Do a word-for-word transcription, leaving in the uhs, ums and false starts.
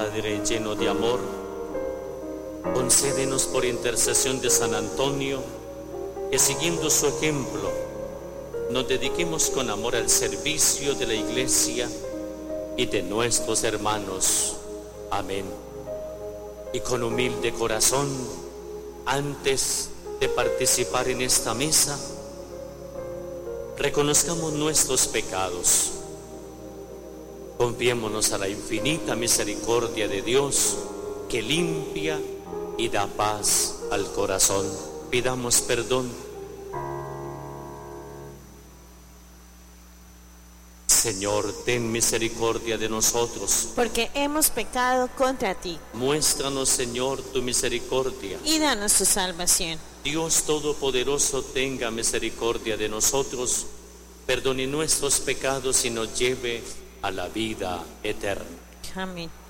Padre lleno de amor, concédenos por intercesión de San Antonio, que siguiendo su ejemplo, nos dediquemos con amor al servicio de la Iglesia y de nuestros hermanos. Amén. Y con humilde corazón, antes de participar en esta mesa, reconozcamos nuestros pecados. Confiémonos a la infinita misericordia de Dios, que limpia y da paz al corazón. Pidamos perdón. Señor, ten misericordia de nosotros, porque hemos pecado contra ti. Muéstranos, Señor, tu misericordia, y danos tu salvación. Dios Todopoderoso, tenga misericordia de nosotros, perdone nuestros pecados y nos lleve a la vida eterna. Amén.